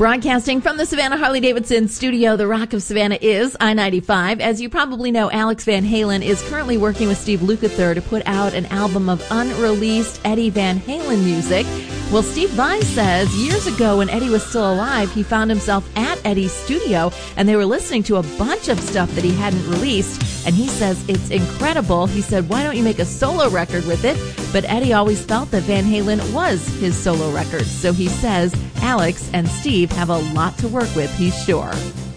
Broadcasting from the Savannah Harley-Davidson studio, the Rock of Savannah is I-95. As you probably know, Alex Van Halen is currently working with Steve Lukather to put out an album of unreleased Eddie Van Halen music. Well, Steve Vai says years ago when Eddie was still alive, he found himself at Eddie's studio and they were listening to a bunch of stuff that he hadn't released. And he says it's incredible. He said, why don't you make a solo record with it? But Eddie always felt that Van Halen was his solo record. So he says Alex and Steve have a lot to work with, he's sure.